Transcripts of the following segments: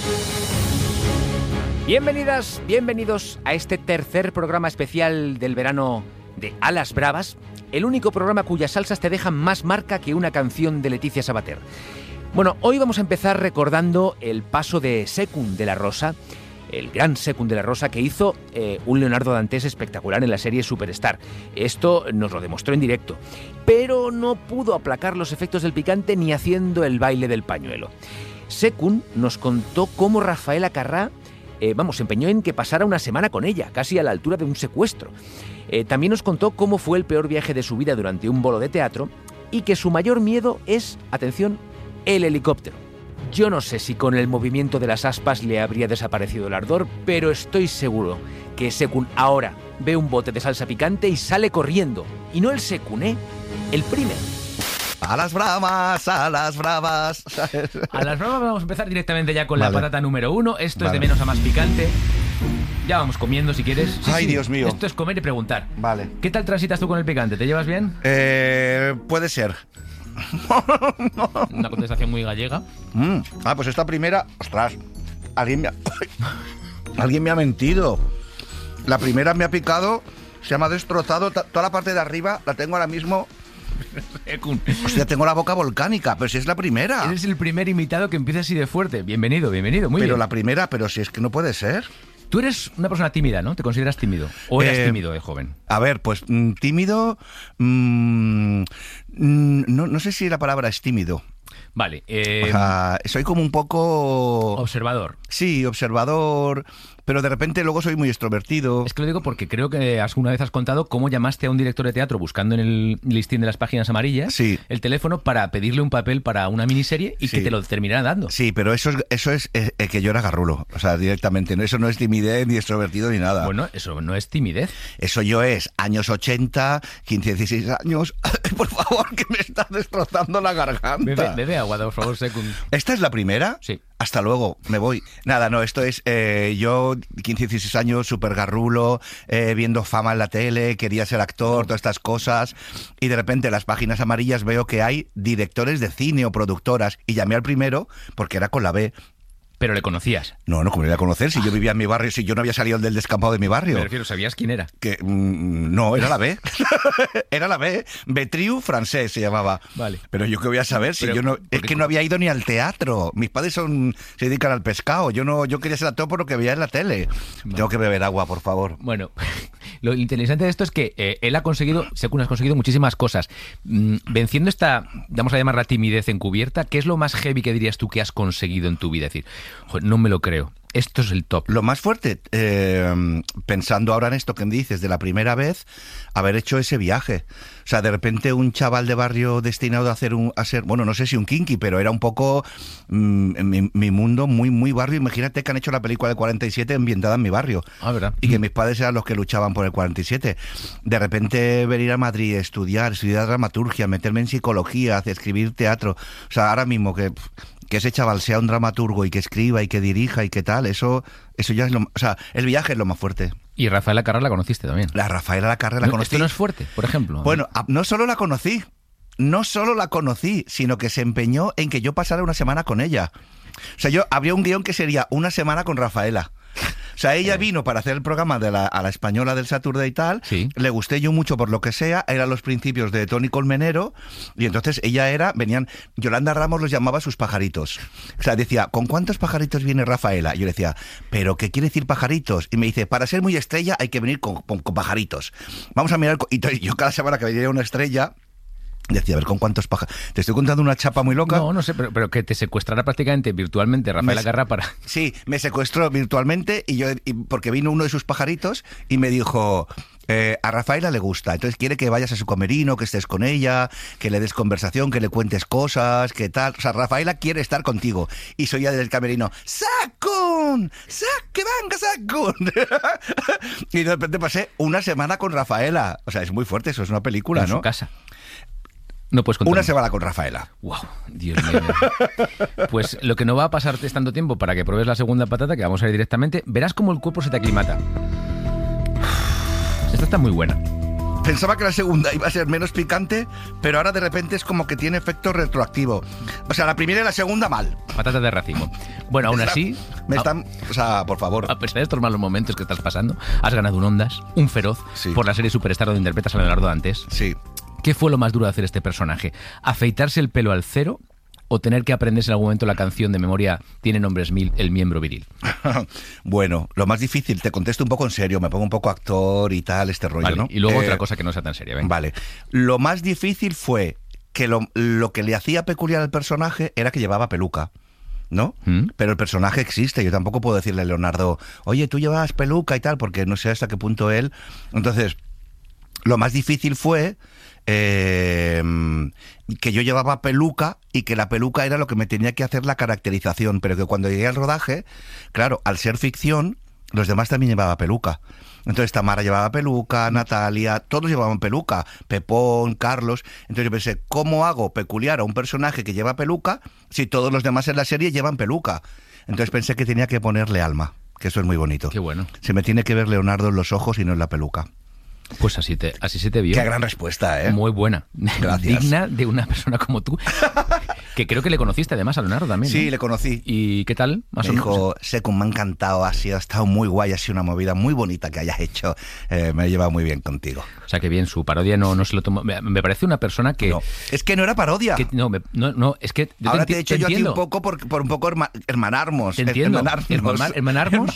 Bienvenidas, bienvenidos a este tercer programa especial del verano de Alas Bravas, el único programa cuyas salsas te dejan más marca que una canción de Leticia Sabater. Bueno, hoy vamos a empezar recordando el paso de Sekun de la Rosa, el gran Sekun de la Rosa que hizo un Leonardo Dantes espectacular en la serie Superstar. Esto nos lo demostró en directo, pero no pudo aplacar los efectos del picante ni haciendo el baile del pañuelo. Sekun nos contó cómo Rafaela Carrà se empeñó en que pasara una semana con ella, casi a la altura de un secuestro. También nos contó cómo fue el peor viaje de su vida durante un bolo de teatro y que su mayor miedo es, atención, el helicóptero. Yo no sé si con el movimiento de las aspas le habría desaparecido el ardor, pero estoy seguro que Sekun ahora ve un bote de salsa picante y sale corriendo. Y no el Sekun, el primer. A las bravas, a las bravas. A las bravas vamos a empezar directamente ya con la patata número 1. Esto es de menos a más picante. Ya vamos comiendo si quieres. Sí, Dios mío. Esto es comer y preguntar. Vale. ¿Qué tal transitas tú con el picante? ¿Te llevas bien? Puede ser. Una contestación muy gallega. Pues esta primera... Ostras, alguien me ha mentido. La primera me ha picado, se me ha destrozado toda la parte de arriba, la tengo ahora mismo... Hostia, tengo la boca volcánica, pero si es la primera. Eres el primer invitado que empieza así de fuerte. Bienvenido, muy bien. Pero la primera, pero si es que no puede ser. Tú eres una persona tímida, ¿no? ¿Te consideras tímido? ¿O eras tímido de joven? A ver, pues tímido... no sé si la palabra es tímido. Vale. O sea, soy como un poco... Observador. Sí, observador, pero de repente luego soy muy extrovertido. Es que lo digo porque creo que alguna vez has contado cómo llamaste a un director de teatro buscando en el listín de las páginas amarillas el teléfono para pedirle un papel para una miniserie y que te lo terminara dando. Sí, pero eso es que yo era garrulo, o sea, directamente. Eso no es timidez, ni extrovertido, ni nada. Bueno, eso no es timidez. Eso yo es años 80, 15, 16 años. Por favor, que me estás destrozando la garganta. Bebe agua, por favor, Sekun. ¿Esta es la primera? Sí. Hasta luego, me voy. Nada, no, esto es yo, 15, 16 años, súper garrulo, viendo fama en la tele, quería ser actor, todas estas cosas, y de repente en las páginas amarillas veo que hay directores de cine o productoras, y llamé al primero porque era con la B. ¿Pero le conocías? No, como le iba a conocer, si yo vivía en mi barrio, si yo no había salido del descampado de mi barrio. Me refiero, ¿sabías quién era? Que no, era la B. Era la B. Betriu Francés se llamaba. Vale. Pero yo qué voy a saber si yo no... Es que no había ido ni al teatro. Mis padres se dedican al pescado. Yo quería ser actor por lo que veía en la tele. Vale. Tengo que beber agua, por favor. Bueno, lo interesante de esto es que Sekun has conseguido muchísimas cosas. Venciendo esta, vamos a llamarla timidez encubierta, ¿qué es lo más heavy que dirías tú que has conseguido en tu vida? Es decir, joder, no me lo creo. Esto es el top. Lo más fuerte, pensando ahora en esto que me dices de la primera vez, haber hecho ese viaje. O sea, de repente un chaval de barrio destinado a ser, bueno, no sé si un kinky, pero era un poco mi mundo muy, muy barrio. Imagínate que han hecho la película del 47 ambientada en mi barrio. Ah, ¿verdad? Y que mis padres eran los que luchaban por el 47. De repente venir a Madrid, estudiar dramaturgia, meterme en psicología, escribir teatro. O sea, ahora mismo que ese chaval sea un dramaturgo y que escriba y que dirija y que tal, eso ya es lo... O sea, el viaje es lo más fuerte. Y Rafaela Carrà la conociste también. La Rafaela Carrà la conocí. ¿Esto no es fuerte, por ejemplo? Bueno, no solo la conocí, sino que se empeñó en que yo pasara una semana con ella. O sea, yo habría un guión que sería una semana con Rafaela. O sea, ella vino para hacer el programa a la española del Saturday y tal, le gusté yo mucho por lo que sea, eran los principios de Toni Colmenero, y entonces venían, Yolanda Ramos los llamaba sus pajaritos. O sea, decía, ¿con cuántos pajaritos viene Rafaela? Y yo le decía, ¿pero qué quiere decir pajaritos? Y me dice, para ser muy estrella hay que venir con pajaritos. Vamos a mirar, y yo cada semana que venía una estrella... Decía, a ver, ¿con cuántos pájaros? Te estoy contando una chapa muy loca. No sé, pero que te secuestrara prácticamente virtualmente Rafaela Carrà para... Sí, me secuestró virtualmente porque vino uno de sus pajaritos y me dijo... a Rafaela le gusta, entonces quiere que vayas a su camerino, que estés con ella, que le des conversación, que le cuentes cosas, que tal. O sea, Rafaela quiere estar contigo. Y soy ya del camerino, ¡Sakun! ¡Que venga, Sakun! Y de repente pasé una semana con Rafaela. O sea, es muy fuerte, eso es una película, ¿no? En su casa. No puedes contar. Una semana con Rafaela. ¡Wow! Dios mío. Pues lo que no va a pasarte es tanto tiempo para que pruebes la segunda patata, que vamos a ir directamente. Verás cómo el cuerpo se te aclimata. Esta está muy buena. pensaba que la segunda iba a ser menos picante, pero ahora de repente es como que tiene efecto retroactivo. O sea, la primera y la segunda mal. Patatas de racimo. Bueno, aún así... O sea, por favor. A pesar de estos malos momentos que estás pasando, has ganado un Ondas, un Feroz, por la serie Superstar donde interpretas a Leonardo Dantes. Sí. ¿Qué fue lo más duro de hacer este personaje? ¿Afeitarse el pelo al cero o tener que aprenderse en algún momento la canción de memoria Tiene nombres mil, el miembro viril? Bueno, lo más difícil, te contesto un poco en serio, me pongo un poco actor y tal, este rollo, vale, ¿no? Y luego otra cosa que no sea tan seria, venga. Vale. Lo más difícil fue que lo que le hacía peculiar al personaje era que llevaba peluca, ¿no? Pero el personaje existe, yo tampoco puedo decirle a Leonardo, oye, tú llevabas peluca y tal, porque no sé hasta qué punto él... Entonces, lo más difícil fue... que yo llevaba peluca y que la peluca era lo que me tenía que hacer la caracterización, pero que cuando llegué al rodaje, claro, al ser ficción, los demás también llevaban peluca. Entonces Tamara llevaba peluca, Natalia, todos llevaban peluca, Pepón, Carlos. Entonces yo pensé, ¿cómo hago peculiar a un personaje que lleva peluca si todos los demás en la serie llevan peluca? Entonces pensé que tenía que ponerle alma, que eso es muy bonito. Qué bueno. Se me tiene que ver Leonardo en los ojos y no en la peluca. Pues así se te vio. Qué gran respuesta, ¿eh? Muy buena. Gracias. Digna de una persona como tú. Que creo que le conociste además a Leonardo también, ¿no? Sí, le conocí. ¿Y qué tal? Me dijo, Secund, me ha encantado, ha estado muy guay, ha sido una movida muy bonita que hayas hecho. Me he llevado muy bien contigo. O sea, que bien, su parodia no se lo tomó. Me parece una persona que... No, es que no era parodia. Que, no, es que... Ahora te he hecho yo a ti un poco por un poco hermanarmos. Te entiendo. Hermanarmos.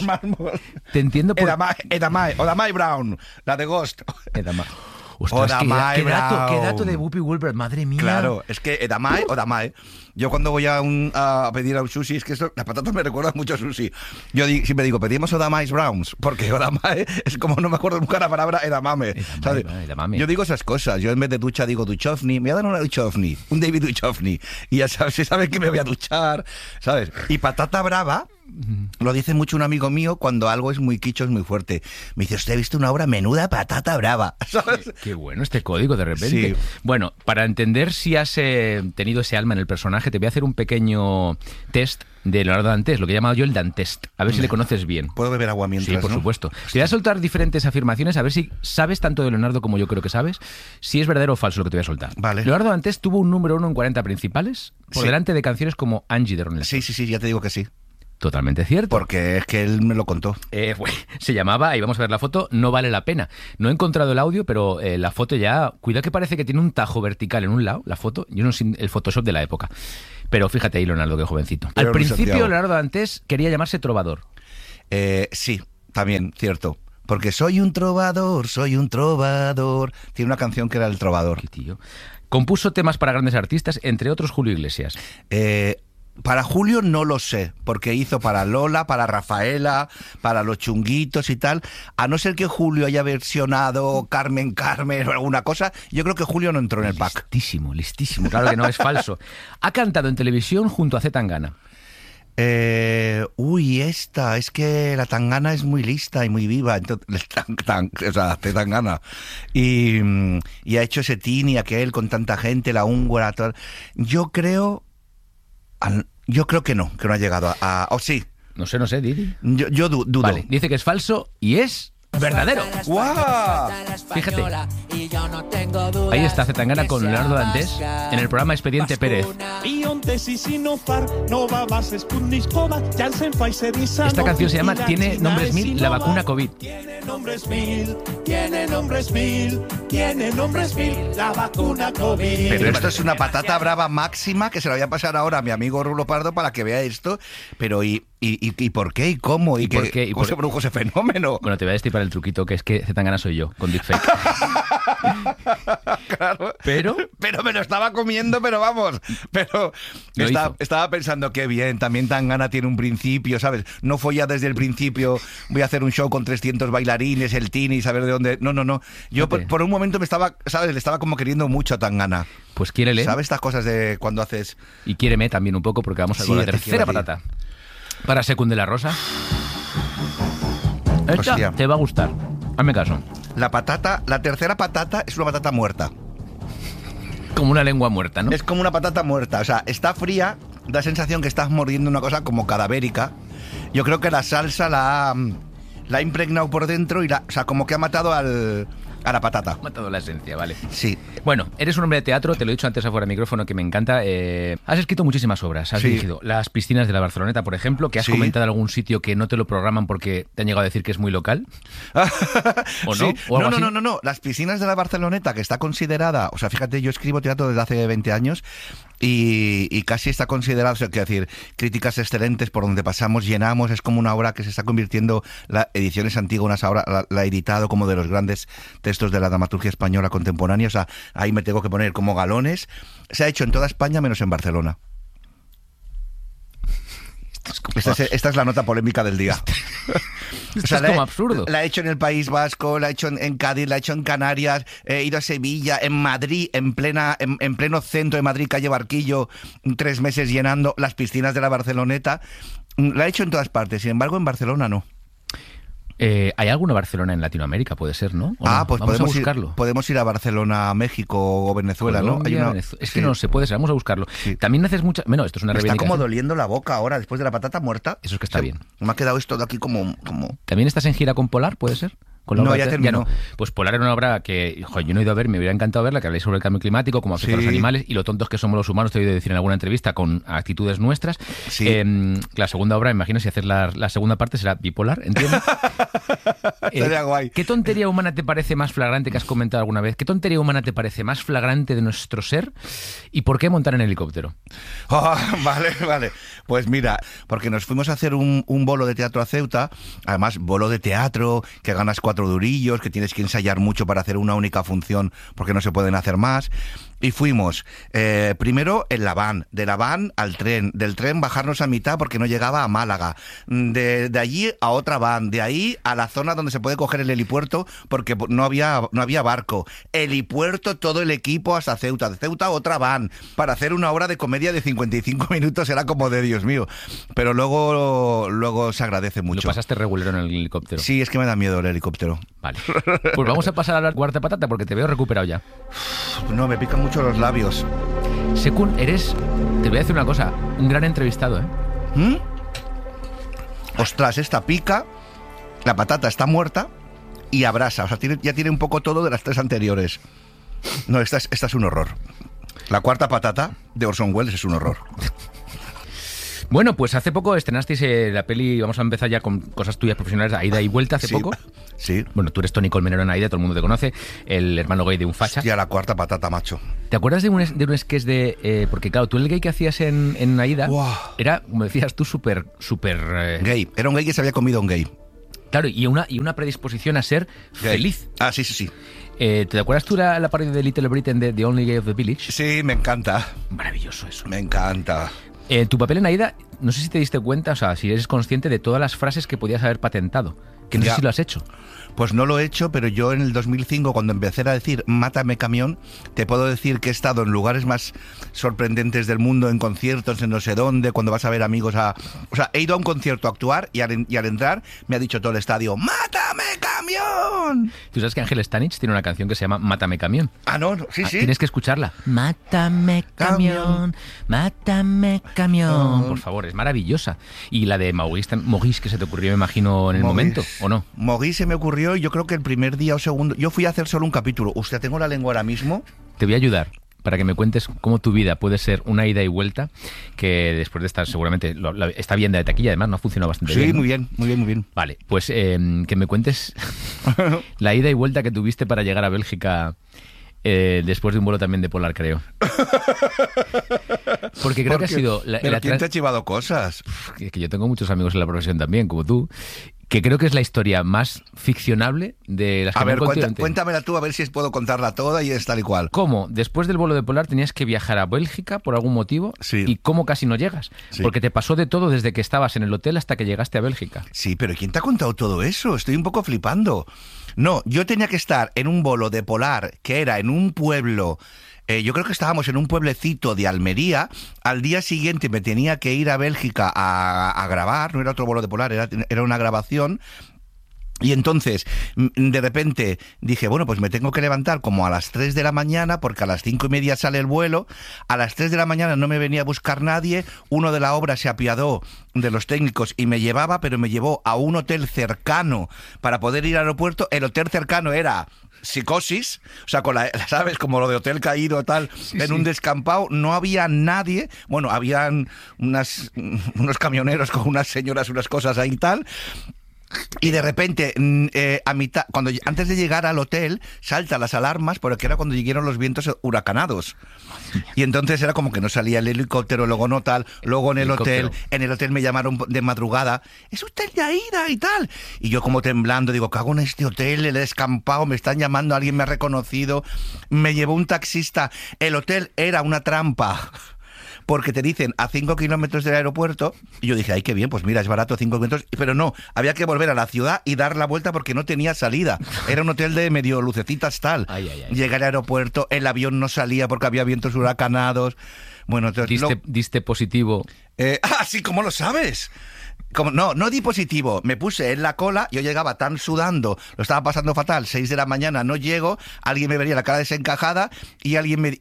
Te entiendo por... Odamai Brown, la de Ghost. Edamai. Ostras, qué dato de Whoopi Goldberg, madre mía. Claro, es que Odamai. Yo cuando voy a pedir a un sushi, es que esto, las patatas me recuerdan mucho a sushi. Yo siempre digo, pedimos Odamai Browns, porque Odamai es como no me acuerdo nunca la palabra edamame. Edamame. Yo digo esas cosas. Yo en vez de ducha digo duchovny. Me voy a dar una duchovny, un David Duchovny. Y ya sabes, se sabe que me voy a duchar, ¿sabes? Y patata brava... Lo dice mucho un amigo mío cuando algo es muy quicho, es muy fuerte. Me dice, usted ha visto una obra menuda patata brava, ¿sabes? Qué bueno este código de repente. Sí. Bueno, para entender si has tenido ese alma en el personaje, te voy a hacer un pequeño test de Leonardo Dantes, lo que he llamado yo el Dantest. A ver si le conoces bien. ¿Puedo beber agua mientras? Sí, por supuesto. Te voy a soltar diferentes afirmaciones, a ver si sabes tanto de Leonardo como yo creo que sabes, si es verdadero o falso lo que te voy a soltar. Vale. Leonardo Dantes tuvo un número 1 en 40 principales, por delante de canciones como Angie de Ronald. Sí, ya te digo que sí. Totalmente cierto. Porque es que él me lo contó. Se llamaba, y vamos a ver la foto, No vale la pena. No he encontrado el audio, pero la foto ya... Cuidado que parece que tiene un tajo vertical en un lado, la foto. Yo no sé el Photoshop de la época. Pero fíjate ahí, Leonardo, qué jovencito. Pero al principio, Leonardo Dantes quería llamarse trovador. Sí, también, cierto. Porque soy un trovador. Tiene una canción que era El Trovador. Qué tío. Compuso temas para grandes artistas, entre otros Julio Iglesias. Para Julio no lo sé, porque hizo para Lola, para Rafaela, para Los Chunguitos y tal. A no ser que Julio haya versionado Carmen o alguna cosa, yo creo que Julio no entró en el pack. Listísimo, claro que no, es falso. Ha cantado en televisión junto a C. Tangana. Es que la Tangana es muy lista y muy viva, entonces, C. Tangana. Y ha hecho ese Tini, aquel con tanta gente, la húngara, todo. Yo creo que no ha llegado a... ¿O sí? No sé, Didi. Yo dudo. Vale, dice que es falso y es verdadero. ¡Guau! Fíjate. Ahí está C. Tangana con Leonardo Dantes en el programa Expediente Pérez. Esta canción se llama Tiene nombres mil, la vacuna COVID. Tiene nombres mil, la vacuna COVID. Pero esto es una patata brava máxima que se la voy a pasar ahora a mi amigo Rulo Pardo para que vea esto. Pero ¿y por qué? ¿Y cómo? ¿Y cómo se produjo ese fenómeno? Bueno, te voy a destripar el truquito, que es que C. Tangana soy yo, con deepfake. Claro. Pero me lo estaba comiendo, pero vamos. Pero estaba pensando que bien, también Tangana tiene un principio, ¿sabes? No fue ya desde el principio, voy a hacer un show con 300 bailarines, el Tini, saber de dónde... No. Yo por un momento me estaba, ¿sabes? Le estaba como queriendo mucho a Tangana. Pues quiérele. ¿Sabes estas cosas de cuando haces...? Y quiéreme también un poco, porque vamos a con la tercera patata. Para Secund de la Rosa. Esta te va a gustar. Hazme caso. La tercera patata es una patata muerta. Como una lengua muerta, ¿no? Es como una patata muerta. O sea, está fría, da sensación que estás mordiendo una cosa como cadavérica. Yo creo que la salsa la ha impregnado por dentro y o sea, como que ha matado al a la patata. Ha matado la esencia, vale. Sí. Bueno, eres un hombre de teatro, te lo he dicho antes afuera del micrófono, que me encanta. Has escrito muchísimas obras, has dirigido Las piscinas de la Barceloneta, por ejemplo, que has comentado en algún sitio que no te lo programan porque te han llegado a decir que es muy local. ¿O no? ¿O algo así? No. Las piscinas de la Barceloneta, que está considerada, o sea, fíjate, yo escribo teatro desde hace 20 años y casi está considerado, o sea, quiero decir, críticas excelentes por donde pasamos, llenamos, es como una obra que se está convirtiendo, la edición es antigua, ahora la he editado como de los grandes textos de la dramaturgia española contemporánea, o sea, ahí me tengo que poner como galones. Se ha hecho en toda España menos en Barcelona. Esta es la nota polémica del día. Esto es como absurdo. La he hecho en el País Vasco, la he hecho en Cádiz, la he hecho en Canarias, he ido a Sevilla, en Madrid, en pleno centro de Madrid, calle Barquillo, 3 meses llenando las piscinas de la Barceloneta. La he hecho en todas partes, sin embargo en Barcelona no. ¿Hay alguna Barcelona en Latinoamérica? Puede ser, ¿no? Ah, pues vamos a buscarlo. Podemos ir a Barcelona, México o Venezuela, Colombia, ¿no? Es que no se puede ser, vamos a buscarlo. Sí. También haces mucha... Bueno, esto es una reivindicación. Está como doliendo la boca ahora, después de la patata muerta. Eso es que está bien. Me ha quedado esto de aquí como... ¿También estás en gira con Polar, puede ser? No, ya terminó. Pues Polar era una obra que yo no he ido a ver, me hubiera encantado verla, que habléis sobre el cambio climático, cómo afecta a los animales y lo tontos que somos los humanos, te he oído decir en alguna entrevista, con actitudes nuestras. Sí. La segunda obra, imagino, si haces la segunda parte será bipolar, ¿entiendes? Estaría guay. ¿Qué tontería humana te parece más flagrante, que has comentado alguna vez? ¿Qué tontería humana te parece más flagrante de nuestro ser? ¿Y por qué montar en helicóptero? Oh, vale. Pues mira, porque nos fuimos a hacer un bolo de teatro a Ceuta, además bolo de teatro, que ganas 4 durillos, que tienes que ensayar mucho para hacer una única función porque no se pueden hacer más. Y fuimos primero en la van, de la van al tren, del tren bajarnos a mitad porque no llegaba a Málaga, de allí a otra van, de ahí a la zona donde se puede coger el helipuerto porque no había barco, helipuerto, todo el equipo hasta Ceuta, de Ceuta otra van, para hacer una obra de comedia de 55 minutos, era como de Dios mío, pero luego se agradece mucho. ¿Lo pasaste regulero en el helicóptero? Sí, es que me da miedo el helicóptero. Vale, pues vamos a pasar a la cuarta patata porque te veo recuperado ya. No, me pican mucho los labios. Sekun, te voy a decir una cosa, un gran entrevistado, ¿eh? Ostras, esta pica, la patata está muerta y abrasa, o sea, ya tiene un poco todo de las 3 anteriores. No, esta es un horror. La cuarta patata de Orson Welles es un horror. Bueno, pues hace poco estrenasteis la peli, vamos a empezar ya con cosas tuyas profesionales, Aida y Vuelta, hace poco. Sí. Bueno, tú eres Tony Colmenero en Aida, todo el mundo te conoce, el hermano gay de un facha. Hostia, la cuarta patata, macho. ¿Te acuerdas de un sketch de... porque claro, tú el gay que hacías en Aida era, como decías tú, súper... Gay, era un gay que se había comido a un gay. Claro, y una predisposición a ser gay. Feliz. Ah, sí. ¿Te acuerdas tú la parodia de Little Britain de The Only Gay of the Village? Sí, me encanta. Maravilloso eso. Me encanta. Tu papel en Aida, no sé si te diste cuenta, o sea, si eres consciente de todas las frases que podías haber patentado, que no sé si lo has hecho. Pues no lo he hecho, pero yo en el 2005, cuando empecé a decir mátame camión, te puedo decir que he estado en lugares más sorprendentes del mundo, en conciertos, en no sé dónde, cuando vas a ver amigos O sea, he ido a un concierto a actuar y al entrar me ha dicho todo el estadio ¡mátame camión! Tú sabes que Ángel Stanich tiene una canción que se llama Mátame camión. Ah, no, sí. Tienes que escucharla. Mátame camión, mátame camión. Por favor, es maravillosa. Y la de Maurice que se te ocurrió, me imagino, en el momento, ¿o no? Maurice se me ocurrió, yo creo que el primer día o segundo, yo fui a hacer solo un capítulo. Hostia, tengo la lengua ahora mismo. Te voy a ayudar para que me cuentes cómo tu vida puede ser una ida y vuelta, que después de estar seguramente está bien de taquilla, además no ha funcionado bastante bien. Sí, ¿no? muy bien. Vale, pues que me cuentes la ida y vuelta que tuviste para llegar a Bélgica después de un vuelo también de Polar, creo. Porque creo que ha sido... ¿Pero quién te ha chivado cosas? Que yo tengo muchos amigos en la profesión también, como tú, que creo que es la historia más ficcionable de las que me han contado. Cuéntamela tú, a ver si puedo contarla toda y es tal y cual. ¿Cómo? Después del vuelo de Polar tenías que viajar a Bélgica por algún motivo y cómo casi no llegas. Sí. Porque te pasó de todo desde que estabas en el hotel hasta que llegaste a Bélgica. Sí, pero ¿quién te ha contado todo eso? Estoy un poco flipando. No, yo tenía que estar en un vuelo de Polar que era en un pueblo... yo creo que estábamos en un pueblecito de Almería. Al día siguiente me tenía que ir a Bélgica a grabar. No era otro vuelo de Polar, era una grabación. Y entonces, de repente, dije, bueno, pues me tengo que levantar como a las 3 de la mañana, porque a las 5:30 sale el vuelo. A las 3 de la mañana no me venía a buscar nadie. Uno de la obra se apiadó de los técnicos y me llevaba, pero me llevó a un hotel cercano para poder ir al aeropuerto. El hotel cercano era Psicosis, o sea, ¿sabes? Como lo de hotel caído tal, en un descampado, no había nadie. Bueno, habían unos camioneros con unas señoras, unas cosas ahí y tal. Y de repente, a mitad, antes de llegar al hotel, saltan las alarmas, porque era cuando llegaron los vientos huracanados. Y entonces era como que no salía el helicóptero, luego no tal, luego en el hotel me llamaron de madrugada, ¿es usted de Aida y tal? Y yo como temblando, digo, cago en este hotel, el descampado, me están llamando, alguien me ha reconocido, me llevó un taxista, el hotel era una trampa. Porque te dicen a 5 kilómetros del aeropuerto, y yo dije, ay, qué bien, pues mira, es barato 5 kilómetros, pero no, había que volver a la ciudad y dar la vuelta porque no tenía salida. Era un hotel de medio lucecitas tal. Llegué al aeropuerto, el avión no salía porque había vientos huracanados. Bueno, entonces, ¿Diste positivo? Sí, ¿cómo lo sabes? No di positivo, me puse en la cola, yo llegaba tan sudando, lo estaba pasando fatal, 6 de la mañana, no llego, alguien me vería la cara desencajada y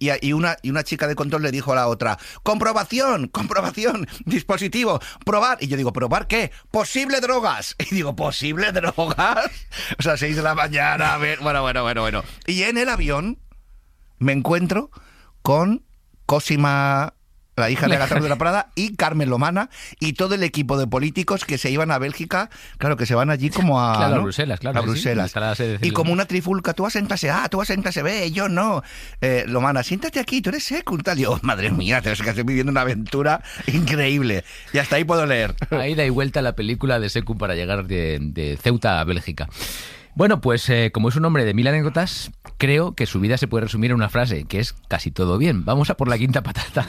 una chica de control le dijo a la otra, comprobación, dispositivo, probar. Y yo digo, ¿probar qué? Posible drogas. Y digo, ¿posible drogas? O sea, 6 de la mañana, a ver, bueno. Y en el avión me encuentro con Cosima, la hija de Alejandro de la Prada, y Carmen Lomana, y todo el equipo de políticos que se iban a Bélgica, claro, que se van allí como a... Claro, ¿no? a Bruselas, claro. A Bruselas. Sí. Y como una trifulca, tú vas en clase A, tú vas en clase B, yo no. Lomana, siéntate aquí, tú eres secu, tal. Y yo, madre mía, te estoy viviendo una aventura increíble. Y hasta ahí puedo leer. Ahí da y vuelta la película de Secu para llegar de Ceuta a Bélgica. Bueno, pues como es un hombre de 1000 anécdotas, creo que su vida se puede resumir en una frase, que es casi todo bien. Vamos a por la quinta patata.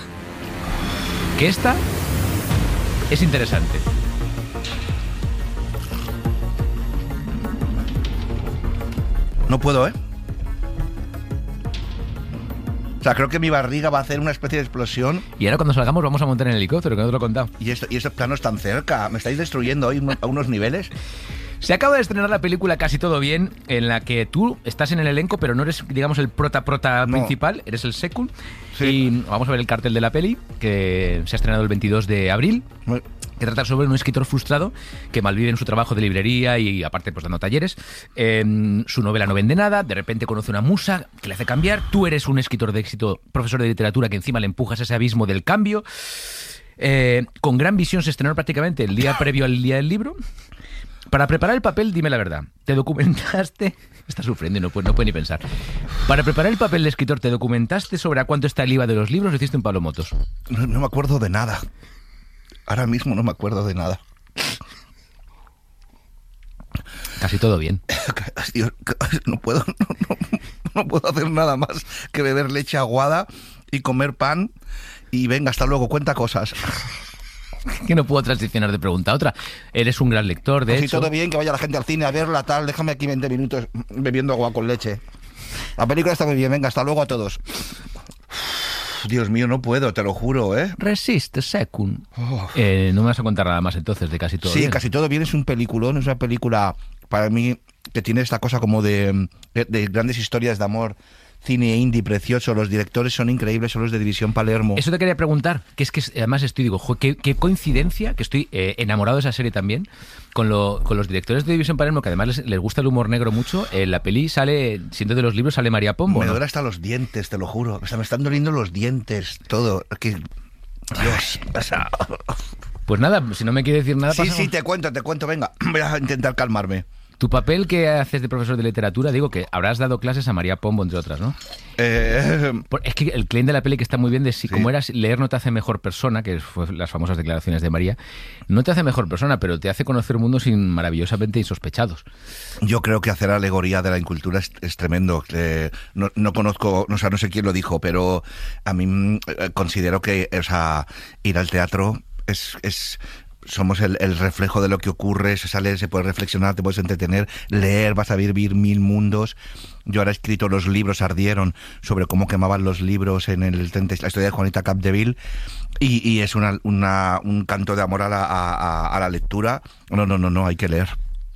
Que esta es interesante. No puedo, ¿eh? O sea, creo que mi barriga va a hacer una especie de explosión. Y ahora cuando salgamos vamos a montar en el helicóptero, que no te lo he contado. Y estos planos tan cerca, me estáis destruyendo hoy a unos niveles. Se acaba de estrenar la película Casi todo bien, en la que tú estás en el elenco, pero no eres, digamos, el prota principal, eres el secund. Sí. Y vamos a ver el cartel de la peli, que se ha estrenado el 22 de abril, que trata sobre un escritor frustrado que malvive en su trabajo de librería y aparte pues dando talleres. Su novela no vende nada, de repente conoce una musa que le hace cambiar. Tú eres un escritor de éxito, profesor de literatura, que encima le empujas a ese abismo del cambio. Con gran visión se estrenó prácticamente el día previo al día del libro. Para preparar el papel, dime la verdad, ¿te documentaste? Está sufriendo y no puede ni pensar. Para preparar el papel de escritor, ¿te documentaste sobre a cuánto está el IVA de los libros o hiciste un Pablo Motos? No me acuerdo de nada. Ahora mismo no me acuerdo de nada. Casi todo bien. Dios, no puedo hacer nada más que beber leche aguada y comer pan y venga, hasta luego, cuenta cosas. Que no puedo transicionar de pregunta a otra. Eres un gran lector, de hecho. Sí, todo bien, que vaya la gente al cine a verla, tal. Déjame aquí 20 minutos bebiendo agua con leche. La película está muy bien, venga, hasta luego a todos. Dios mío, no puedo, te lo juro, ¿eh? Resiste, secund. No me vas a contar nada más entonces de Casi todo bien. Sí, Casi todo bien es un peliculón, es una película para mí que tiene esta cosa como de grandes historias de amor. Cine indie precioso, los directores son increíbles, son los de División Palermo. Eso te quería preguntar, que es que además qué coincidencia, que estoy enamorado de esa serie también, con los directores de División Palermo, que además les gusta el humor negro mucho. En la peli sale, siendo de los libros, sale María Pombo. Me duele hasta los dientes, te lo juro. O sea, me están doliendo los dientes, todo. Dios, pasa. Pues nada, si no me quiere decir nada... Sí, te cuento, venga, voy a intentar calmarme. Tu papel que haces de profesor de literatura, digo que habrás dado clases a María Pombo, entre otras, ¿no? Es que el claim de la peli que está muy bien de si como eras leer no te hace mejor persona, que fue las famosas declaraciones de María, no te hace mejor persona, pero te hace conocer mundos maravillosamente insospechados. Yo creo que hacer alegoría de la incultura es tremendo. No conozco, o sea, no sé quién lo dijo, pero a mí considero que, o sea, ir al teatro somos el reflejo de lo que ocurre, se sale, se puede reflexionar, te puedes entretener, leer, vas a vivir 1000 mundos. Yo ahora he escrito Los libros ardieron, sobre cómo quemaban los libros en la historia de Juanita Capdeville, y es un canto de amor a la lectura. No, hay que leer.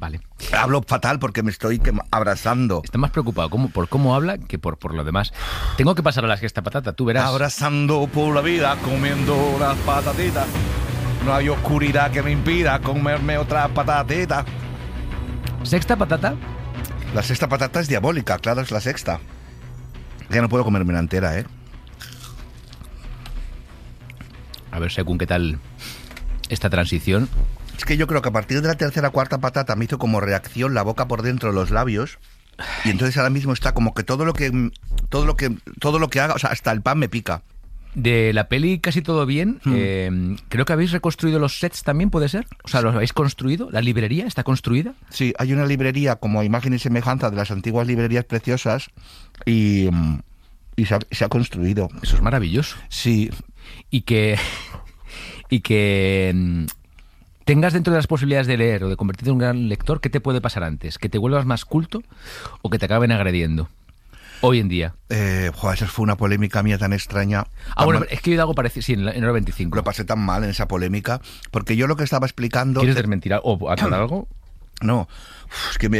Vale. Hablo fatal porque me estoy abrazando. Está más preocupado por cómo habla que por lo demás. Tengo que pasar a la sexta patata, tú verás. Abrazando por la vida, comiendo unas patatitas. No hay oscuridad que me impida comerme otra patatita. ¿Sexta patata? La sexta patata es diabólica, claro, es la sexta. Ya no puedo comerme la entera, ¿eh? A ver, según qué tal esta transición. Es que yo creo que a partir de la tercera o cuarta patata me hizo como reacción la boca por dentro de los labios. Y entonces ahora mismo está como que todo lo que haga, o sea, hasta el pan me pica. De la peli casi todo bien. Creo que habéis reconstruido los sets también, ¿puede ser? O sea, ¿los habéis construido? ¿La librería está construida? Sí, hay una librería como imagen y semejanza de las antiguas librerías preciosas y se ha construido. Eso es maravilloso. Sí. Y que tengas dentro de las posibilidades de leer o de convertirte en un gran lector, ¿qué te puede pasar antes? ¿Que te vuelvas más culto o que te acaben agrediendo? Hoy en día. Esa fue una polémica mía tan extraña. Bueno, es que yo hago parecido, sí, en Hora 25. Lo pasé tan mal en esa polémica, porque yo lo que estaba explicando... ¿Quieres desmentir o aclarar algo? No, es que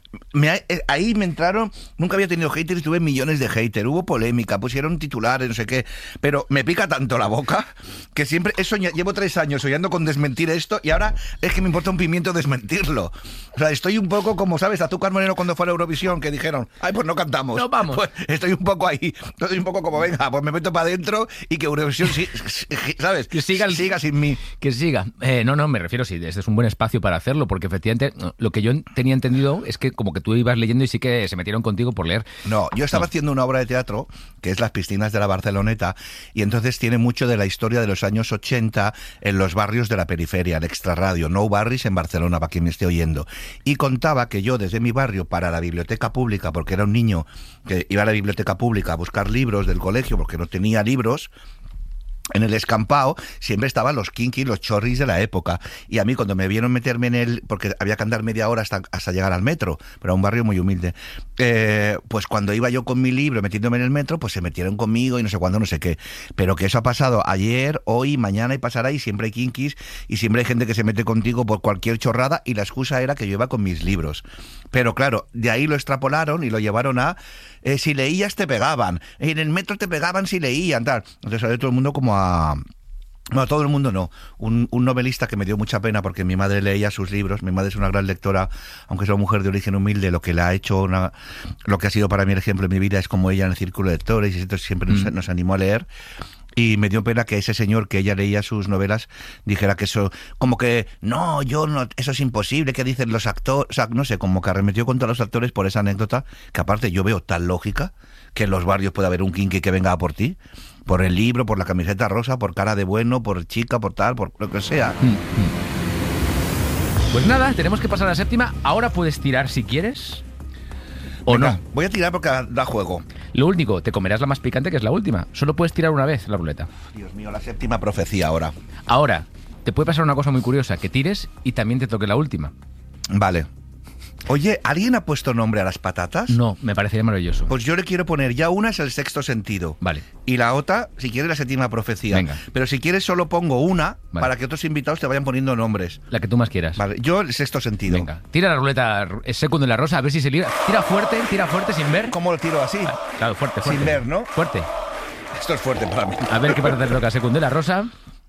ahí me entraron, nunca había tenido haters, tuve millones de haters, hubo polémica, pusieron titulares, no sé qué, pero me pica tanto la boca que siempre llevo 3 años soñando con desmentir esto y ahora es que me importa un pimiento desmentirlo. O sea, estoy un poco como, ¿sabes? Azúcar Moreno cuando fue a la Eurovisión, que dijeron, ay, pues no cantamos. No, vamos. Pues estoy un poco ahí, estoy un poco como, venga, pues me meto para adentro y que Eurovisión, ¿sabes? Que siga sin mí. Que siga. No, me refiero, sí, este es un buen espacio para hacerlo, porque efectivamente lo que yo tenía entendido es que como que tú ibas leyendo y sí que se metieron contigo por leer. No, yo estaba haciendo una obra de teatro que es Las piscinas de la Barceloneta y entonces tiene mucho de la historia de los años 80 en los barrios de la periferia, el extrarradio, No Barris en Barcelona, para quien me esté oyendo. Y contaba que yo desde mi barrio para la biblioteca pública, porque era un niño que iba a la biblioteca pública a buscar libros del colegio porque no tenía libros, en el escampado siempre estaban los kinkis, los chorris de la época. Y a mí cuando me vieron meterme porque había que andar media hora hasta llegar al metro, pero era un barrio muy humilde, pues cuando iba yo con mi libro metiéndome en el metro, pues se metieron conmigo y no sé cuándo, no sé qué. Pero que eso ha pasado ayer, hoy, mañana y pasará, y siempre hay kinkis y siempre hay gente que se mete contigo por cualquier chorrada, y la excusa era que yo iba con mis libros. Pero claro, de ahí lo extrapolaron y lo llevaron a si leías te pegaban, en el metro te pegaban si leían, tal. Entonces salió todo el mundo como no, todo el mundo no. Un novelista que me dio mucha pena porque mi madre leía sus libros. Mi madre es una gran lectora, aunque es una mujer de origen humilde. Lo que le ha hecho, lo que ha sido para mí el ejemplo en mi vida es como ella en el círculo de lectores, y entonces siempre nos animó a leer. Y me dio pena que ese señor que ella leía sus novelas dijera que eso, como que, no, eso es imposible, que dicen los actores, o sea, no sé, como que arremetió contra los actores por esa anécdota, que aparte yo veo tan lógica, que en los barrios puede haber un kinky que venga a por ti, por el libro, por la camiseta rosa, por cara de bueno, por chica, por tal, por lo que sea. Pues nada, tenemos que pasar a la séptima. Ahora puedes tirar si quieres. ¿O venga, no? Voy a tirar porque da juego. Lo único, te comerás la más picante, que es la última. Solo puedes tirar una vez la ruleta. Dios mío, la séptima profecía ahora. Ahora, te puede pasar una cosa muy curiosa, que tires y también te toque la última. Vale. Oye, ¿alguien ha puesto nombre a las patatas? No, me parecería maravilloso. Pues yo le quiero poner, ya una es el sexto sentido. Vale. Y la otra, si quieres, la séptima profecía. Venga. Pero si quieres solo pongo una, vale, para que otros invitados te vayan poniendo nombres. La que tú más quieras. Vale, yo el sexto sentido. Venga, tira la ruleta segundo en la rosa, a ver si se libra. Tira fuerte sin ver. ¿Cómo lo tiro así? Claro, fuerte. Sin ver, ¿no? Fuerte. Esto es fuerte para mí. A ver qué patata te toca, segundo en la rosa.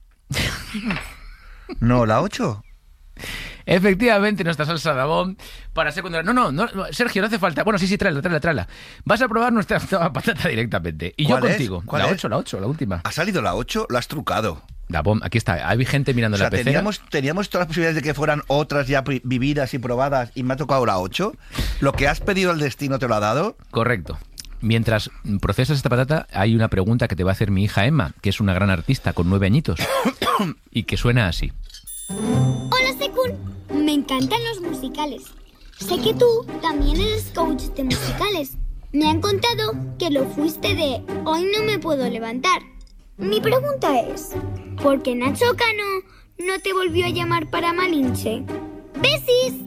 No, la 8. Efectivamente, nuestra salsa de abón para secundaria. No, Sergio, no hace falta. Bueno, sí, tráela. Vas a probar nuestra patata directamente. Y yo contigo. La 8, la última. ¿Ha salido la 8? La has trucado. Dabón, aquí está. Hay gente mirando la pecera. Teníamos todas las posibilidades de que fueran otras ya vividas y probadas y me ha tocado la 8. ¿Lo que has pedido el destino te lo ha dado? Correcto. Mientras procesas esta patata, hay una pregunta que te va a hacer mi hija Emma, que es una gran artista con 9 añitos, y que suena así. Hola, Sekun. Me encantan los musicales. Sé que tú también eres coach de musicales. Me han contado que lo fuiste de Hoy no me puedo levantar. Mi pregunta es, ¿por qué Nacho Cano no te volvió a llamar para Malinche? ¡Besis!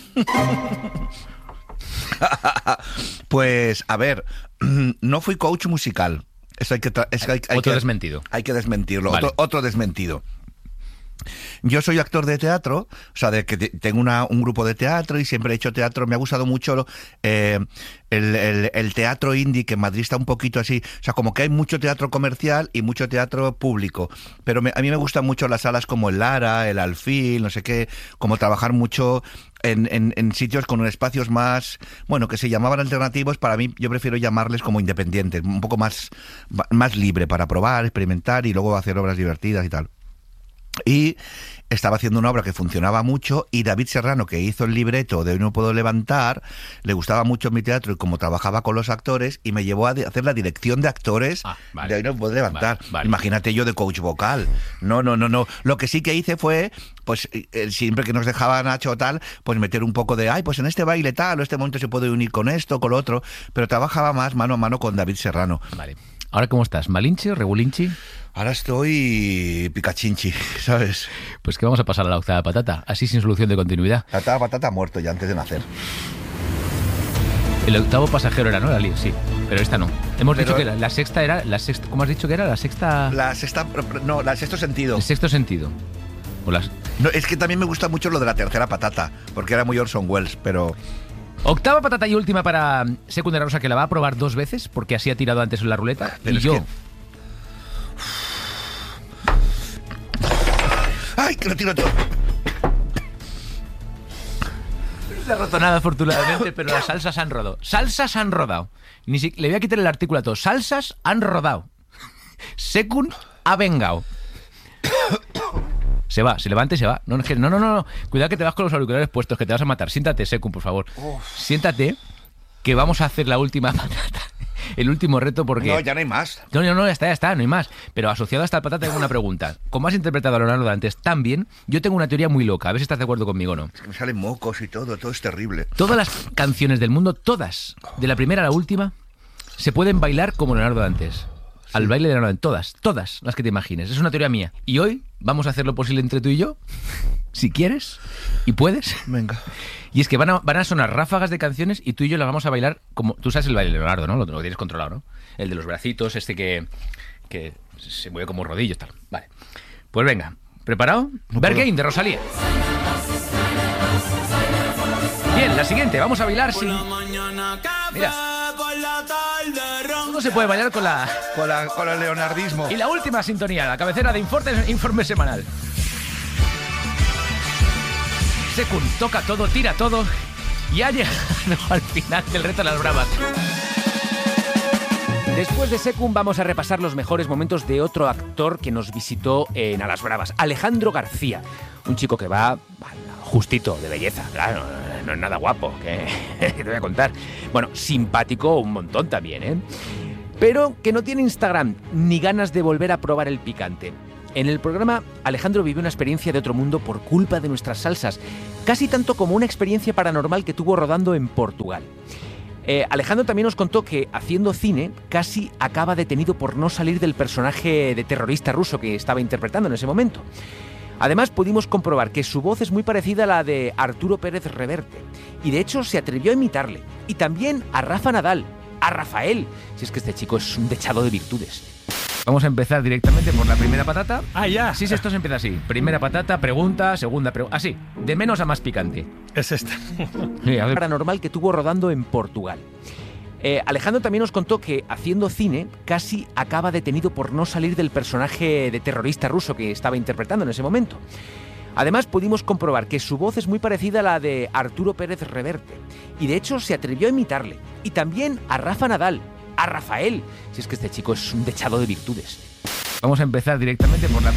Pues, a ver, no fui coach musical. Eso hay que otro desmentido. Hay que desmentirlo. Vale. Otro desmentido. Yo soy actor de teatro, o sea, de que tengo un grupo de teatro y siempre he hecho teatro. Me ha gustado mucho el teatro indie, que en Madrid está un poquito así. O sea, como que hay mucho teatro comercial y mucho teatro público. Pero a mí me gustan mucho las salas como el Lara, el Alfil, no sé qué, como trabajar mucho en sitios con espacios más, bueno, que se llamaban alternativos. Para mí, yo prefiero llamarles como independientes, un poco más libre para probar, experimentar y luego hacer obras divertidas y tal. Y estaba haciendo una obra que funcionaba mucho y David Serrano, que hizo el libreto de Hoy no puedo levantar, le gustaba mucho mi teatro y como trabajaba con los actores y me llevó a hacer la dirección de actores de Hoy no puedo levantar. Vale. Imagínate yo de coach vocal. No. Lo que sí que hice fue, pues siempre que nos dejaba Nacho o tal, pues meter un poco de, pues en este baile tal, o este momento se puede unir con esto, con lo otro, pero trabajaba más mano a mano con David Serrano. Vale. ¿Ahora cómo estás? ¿Malinche o regulinchi? Ahora estoy picachinchi, ¿sabes? Pues que vamos a pasar a la octava patata, así sin solución de continuidad. La octava patata ha muerto ya antes de nacer. El octavo pasajero era, ¿no? La lío, sí. Pero esta no. Hemos dicho que la sexta era... ¿Cómo has dicho que era? La sexta... La sexto sentido. El sexto sentido. No, es que también me gusta mucho lo de la tercera patata, porque era muy Orson Welles, pero... Octava patata y última para Secundaria Rosa, que la va a probar 2 veces, porque así ha tirado antes en la ruleta. Pero y yo... ¡Ay, que lo tiro todo! No se ha roto nada, afortunadamente, pero las salsas han rodado. ¡Salsas han rodado! Le voy a quitar el artículo a todo. ¡Salsas han rodado! Secund ha vengado. Se va, se levanta y se va. No. Cuidado que te vas con los auriculares puestos, que te vas a matar. Siéntate, Secund, por favor. Siéntate, que vamos a hacer la última patata. El último reto, porque... No, ya no hay más. No, ya está, no hay más. Pero asociado a esta patata tengo una pregunta. Como has interpretado a Leonardo Dantes tan bien, yo tengo una teoría muy loca. A ver si estás de acuerdo conmigo o no. Es que me salen mocos y todo es terrible. Todas las canciones del mundo, todas, de la primera a la última, se pueden bailar como Leonardo Dantes. Al baile de Leonardo Dantes. Todas las que te imagines. Es una teoría mía. Y hoy vamos a hacer lo posible entre tú y yo, si quieres y puedes. Venga. Y es que van a sonar ráfagas de canciones y tú y yo las vamos a bailar como... Tú sabes el baile de Leonardo, ¿no? Lo tienes controlado, ¿no? El de los bracitos, que se mueve como rodillos, tal. Vale. Pues venga. ¿Preparado? Berghain, de Rosalía. Bien, la siguiente. Vamos a bailar sin... Mira. No se puede bailar con el leonardismo. Y la última sintonía, la cabecera de informe semanal. Secund toca todo, tira todo y ha llegado al final del reto de las bravas. Después de Secund vamos a repasar los mejores momentos de otro actor que nos visitó en A las Bravas, Alejandro García, un chico que va justito de belleza, claro, no es nada guapo, que te voy a contar. Bueno, simpático un montón también, ¿eh? Pero que no tiene Instagram ni ganas de volver a probar el picante. En el programa, Alejandro vivió una experiencia de otro mundo por culpa de nuestras salsas, casi tanto como una experiencia paranormal que tuvo rodando en Portugal. Alejandro también nos contó que, haciendo cine, casi acaba detenido por no salir del personaje de terrorista ruso que estaba interpretando en ese momento. Además, pudimos comprobar que su voz es muy parecida a la de Arturo Pérez Reverte, y de hecho se atrevió a imitarle, y también a Rafa Nadal, a Rafael, si es que este chico es un dechado de virtudes. Vamos a empezar directamente por la primera patata. Ya. Sí, esto se empieza así. Primera patata, pregunta, segunda pregunta. Así, de menos a más picante. Es esta. Sí, a ver. Paranormal que tuvo rodando en Portugal. Alejandro también nos contó que, haciendo cine, casi acaba detenido por no salir del personaje de terrorista ruso que estaba interpretando en ese momento. Además, pudimos comprobar que su voz es muy parecida a la de Arturo Pérez Reverte, y de hecho se atrevió a imitarle. Y también a Rafa Nadal, a Rafael, si es que este chico es un dechado de virtudes. Vamos a empezar directamente por la